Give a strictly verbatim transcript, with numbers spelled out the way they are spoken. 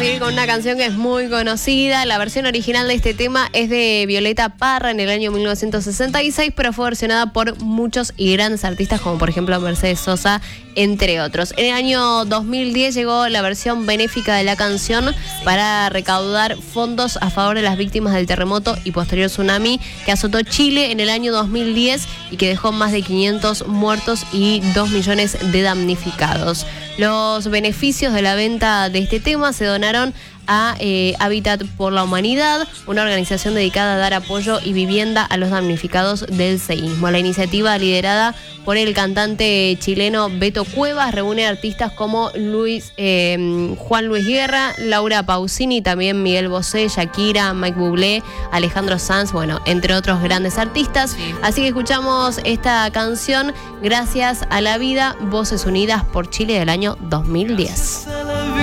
seguir con una canción que es muy conocida. La versión original de este tema es de Violeta Parra en el año mil novecientos sesenta y seis, pero fue versionada por muchos y grandes artistas como por ejemplo Mercedes Sosa, entre otros. En el año dos mil diez llegó la versión benéfica de la canción para recaudar fondos a favor de las víctimas del terremoto y posterior tsunami que azotó Chile en el año dos mil diez y que dejó más de quinientos muertos y dos millones de damnificados. Los beneficios de la venta de este tema se donaron a eh, Hábitat por la Humanidad, una organización dedicada a dar apoyo y vivienda a los damnificados del seísmo. La iniciativa, liderada por el cantante chileno Beto Cuevas, reúne artistas como Luis, eh, Juan Luis Guerra, Laura Pausini, también Miguel Bosé, Shakira, Mike Bublé, Alejandro Sanz, bueno, entre otros grandes artistas. Sí. Así que escuchamos esta canción, Gracias a la Vida, Voces Unidas por Chile, del año dos mil diez.